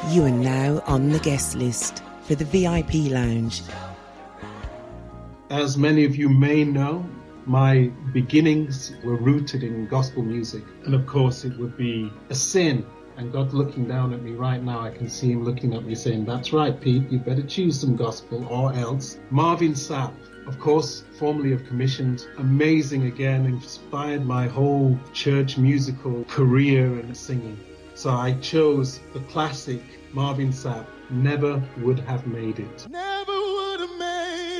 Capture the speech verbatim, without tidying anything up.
You are now on the guest list for the V I P Lounge. As many of you may know, my beginnings were rooted in gospel music. And of course, it would be a sin. And God looking down at me right now, I can see him looking at me saying, that's right, Pete, you better choose some gospel or else. Marvin Sapp, of course, formerly of Commissioned, amazing again, inspired my whole church musical career and singing. So I chose the classic Marvin Sapp, Never Would Have Made It. Never would have made